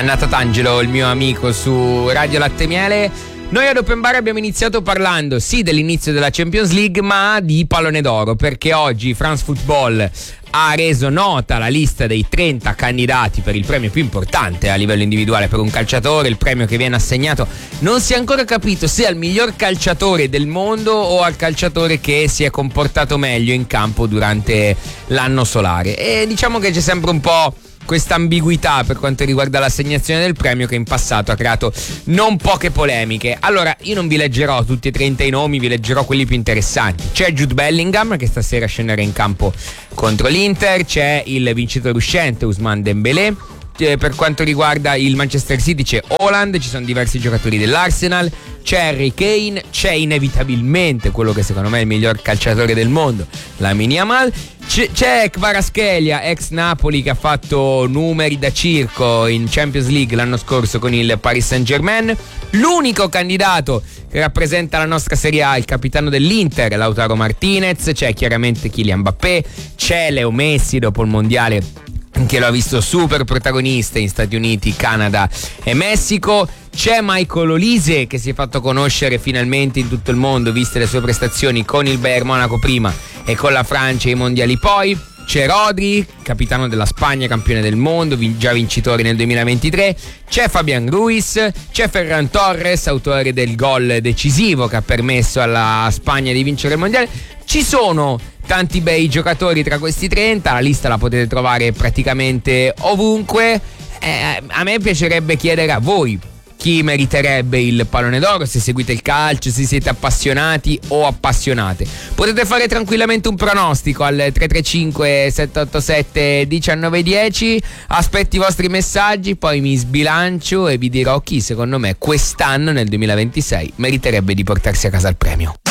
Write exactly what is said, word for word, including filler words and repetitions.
Natatangelo, il mio amico su Radio Latte Miele. Noi ad Open Bar abbiamo iniziato parlando sì dell'inizio della Champions League, ma di pallone d'oro, perché oggi France Football ha reso nota la lista dei trenta candidati per il premio più importante a livello individuale per un calciatore. Il premio che viene assegnato non si è ancora capito se al miglior calciatore del mondo o al calciatore che si è comportato meglio in campo durante l'anno solare, e diciamo che c'è sempre un po' questa ambiguità per quanto riguarda l'assegnazione del premio, che in passato ha creato non poche polemiche. Allora, io non vi leggerò tutti e trenta i nomi, vi leggerò quelli più interessanti. C'è Jude Bellingham, che stasera scenderà in campo contro l'Inter. C'è il vincitore uscente Ousmane Dembélé. Per quanto riguarda il Manchester City c'è Haaland, ci sono diversi giocatori dell'Arsenal, c'è Harry Kane, c'è inevitabilmente quello che secondo me è il miglior calciatore del mondo, Lamine Yamal. C'è, c'è Kvaratskhelia, ex Napoli, che ha fatto numeri da circo in Champions League l'anno scorso con il Paris Saint-Germain. L'unico candidato che rappresenta la nostra Serie A, il capitano dell'Inter, Lautaro Martinez. C'è chiaramente Kylian Mbappé, c'è Leo Messi dopo il mondiale che lo ha visto super protagonista in Stati Uniti, Canada e Messico. C'è Michael Olise, che si è fatto conoscere finalmente in tutto il mondo viste le sue prestazioni con il Bayern Monaco prima e con la Francia ai mondiali poi. C'è Rodri, capitano della Spagna, campione del mondo, già vincitore nel duemilaventitré. C'è Fabian Ruiz, c'è Ferran Torres, autore del gol decisivo che ha permesso alla Spagna di vincere il mondiale. Ci sono tanti bei giocatori tra questi trenta, la lista la potete trovare praticamente ovunque. Eh, a me piacerebbe chiedere a voi chi meriterebbe il pallone d'oro, se seguite il calcio, se siete appassionati o appassionate. Potete fare tranquillamente un pronostico al tre tre cinque sette otto sette uno nove uno zero. Aspetto i vostri messaggi, poi mi sbilancio e vi dirò chi secondo me quest'anno nel duemilaventisei meriterebbe di portarsi a casa il premio.